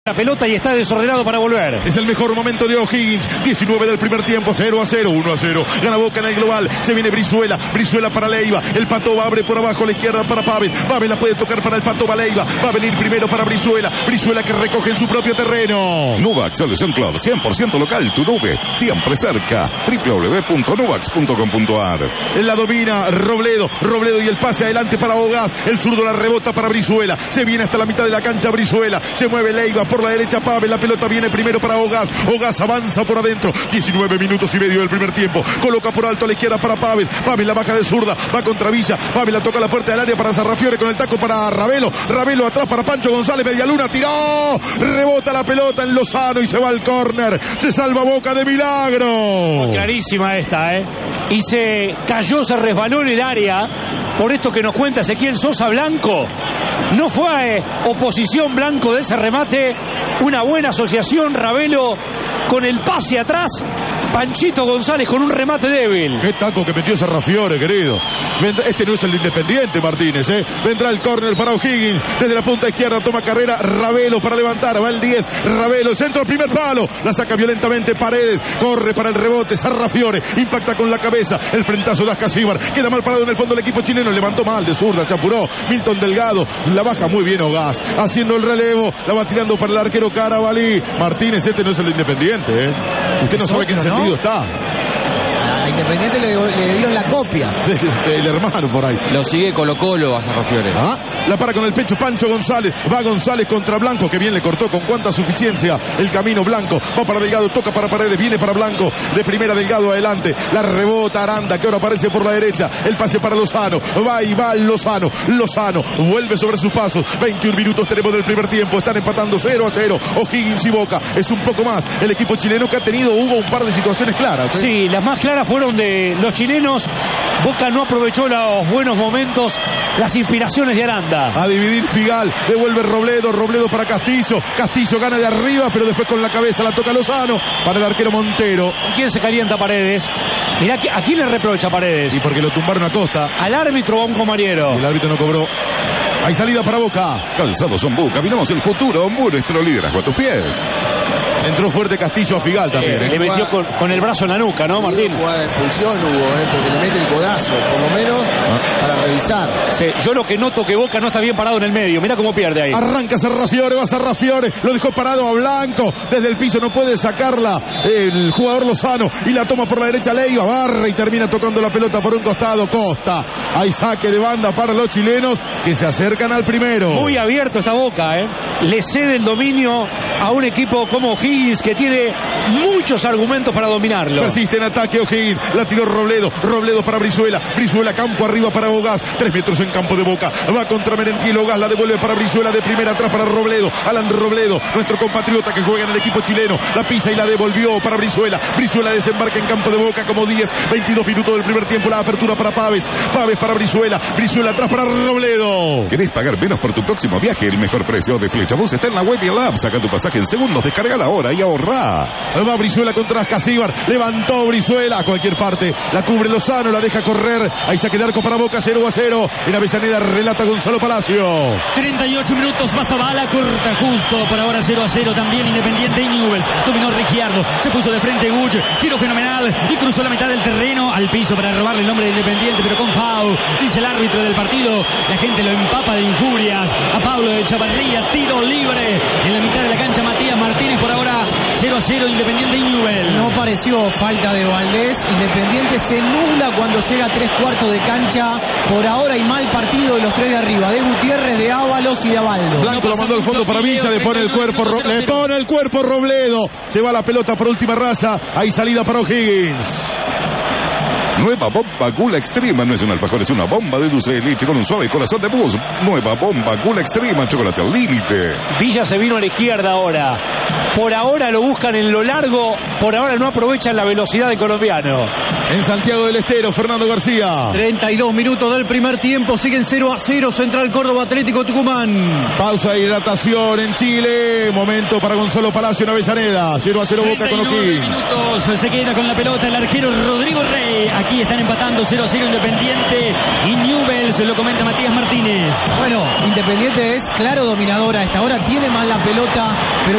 La pelota y está desordenado para volver. Es el mejor momento de O'Higgins. 19 del primer tiempo, 0-0, 1-0. Gana Boca en el global. Se viene Brizuela para Leiva. El Pato abre por abajo a la izquierda para Pavel. Pavel la puede tocar para el Pato Leiva. Va a venir primero para Brizuela que recoge en su propio terreno. Nuvax Solution Club, 100% local, tu nube, siempre cerca. www.nuvax.com.ar. La domina Robledo y el pase adelante para Ogaz. El zurdo la rebota para Brizuela. Se viene hasta la mitad de la cancha Brizuela. Se mueve Leiva por la derecha Pavel. La pelota viene primero para Ogaz. Ogaz avanza por adentro. 19 minutos y medio del primer tiempo. Coloca por alto a la izquierda para Pavel. Pavel la baja de zurda. Va contra Villa. Pavel la toca a la puerta del área para Sarrafiore con el taco para Ravelo. Ravelo atrás para Pancho González. Media luna. Tiró. Rebota la pelota en Lozano y se va al córner. Se salva Boca de milagro. Clarísima esta, Y se cayó, se resbaló en el área. Por esto que nos cuenta Ezequiel Sosa Blanco. No fue oposición Blanco de ese remate. Una buena asociación. Ravelo con el pase atrás. Panchito González con un remate débil. Qué taco que metió Sarrafiore, querido. Este no es el de Independiente, Martínez, Vendrá el córner para O'Higgins. Desde la punta izquierda toma carrera Ravelo para levantar. Va el 10. Ravelo, el centro, el primer palo. La saca violentamente Paredes. Corre para el rebote. Sarrafiore impacta con la cabeza. El frentazo de Ascasíbar. Queda mal parado en el fondo el equipo chileno. Levantó mal de zurda. Chapuró. Milton Delgado. La baja muy bien Ogaz. Haciendo el relevo. La va tirando para el arquero Carabalí. Martínez, este no es el de Independiente, Usted no sabe qué encendido está. A Independiente le dieron la copia. El hermano por ahí. Lo sigue Colo-Colo a Sarrafiore. La para con el pecho Pancho González. Va González contra Blanco, que bien le cortó con cuánta suficiencia el camino Blanco. Va para Delgado, toca para Paredes, viene para Blanco. De primera Delgado adelante. La rebota Aranda, que ahora aparece por la derecha. El pase para Lozano. Va y va Lozano. Lozano vuelve sobre sus pasos. 21 minutos tenemos del primer tiempo. Están empatando 0-0. O'Higgins y Boca. Es un poco más el equipo chileno que ha tenido, Hugo, un par de situaciones claras. Sí, las más claras fueron de los chilenos. Boca no aprovechó los buenos momentos, las inspiraciones de Aranda. A dividir Figal, devuelve Robledo para Castillo. Castillo gana de arriba, pero después con la cabeza la toca Lozano para el arquero Montero. ¿Quién se calienta? Paredes. Mirá, ¿a quién le reprocha Paredes? Y porque lo tumbaron a Costa. Al árbitro o a un compañero. El árbitro no cobró. Hay salida para Boca. Calzados son Boca, miramos el futuro, nuestro liderazgo a tus pies. Entró fuerte Castillo a Figal también. Le metió con el brazo en la nuca, ¿no, Martín? Jugada de expulsión hubo, porque le mete el codazo, por lo menos para revisar. Sí, yo lo que noto que Boca no está bien parado en el medio. Mira cómo pierde ahí. Arranca Sarrafiore, va Sarrafiore, lo dejó parado a Blanco. Desde el piso no puede sacarla el jugador Lozano y la toma por la derecha Leiva, barra y termina tocando la pelota por un costado. Costa. Hay saque de banda para los chilenos que se acercan al primero. Muy abierto esta Boca, Le cede el dominio a un equipo como O'Higgins que tiene muchos argumentos para dominarlo. Persiste en ataque O'Higgins, la tiró Robledo para Brizuela campo arriba para Ogaz, 3 metros en campo de Boca, va contra Merentiel, Ogaz la devuelve para Brizuela de primera atrás para Robledo, Alan Robledo, nuestro compatriota que juega en el equipo chileno, la pisa y la devolvió para Brizuela desembarca en campo de Boca como 22 minutos del primer tiempo, la apertura para Paves para Brizuela atrás para Robledo. ¿Querés pagar menos por tu próximo viaje? El mejor precio de Flechabús está en la web y el app. Saca tu pasaje en segundos, descarga la hora y ahorra. Va Brizuela contra Ascasíbar, levantó Brizuela a cualquier parte, la cubre Lozano, la deja correr, ahí saque de arco para Boca, 0-0, en Avellaneda relata Gonzalo Palacio. 38 minutos, más a bala, corta justo, por ahora 0-0 también Independiente y Newell's, dominó Ricciardo, se puso de frente Guch, giro fenomenal y cruzó la mitad del terreno al piso para robarle el nombre de Independiente, pero con foul, dice el árbitro del partido, la gente lo empapa de injurias, a Pablo de Chavarría, tiro libre, en la mitad de la cancha Matías Martínez, por ahora 0-0 Independiente y Newell's. No pareció falta de Valdés. Independiente se nubla cuando llega a 3/4 de cancha. Por ahora hay mal partido de los 3 de arriba, de Gutiérrez, de Ábalos y de Abaldo. Blanco lo mandó al fondo para Villa, le pone el cuerpo Robledo, se va la pelota por última raya, hay salida para O'Higgins. Nueva bomba Gula Extrema, no es un alfajor, es una bomba de dulce de leche con un suave corazón de mousse. Nueva bomba Gula Extrema, chocolate al límite. Villa se vino a la izquierda ahora. Por ahora lo buscan en lo largo, por ahora no aprovechan la velocidad del colombiano. En Santiago del Estero, Fernando García. 32 minutos del primer tiempo, siguen 0-0, Central Córdoba, Atlético Tucumán. Pausa de hidratación en Chile, momento para Gonzalo Palacio en Avellaneda, 0-0 Boca con O'Higgins. Minutos, se queda con la pelota el arquero Rodrigo Rey. Aquí están empatando 0-0 Independiente y Newell's, lo comenta Matías Martínez. Bueno, Independiente es claro dominador a esta hora, tiene más la pelota, pero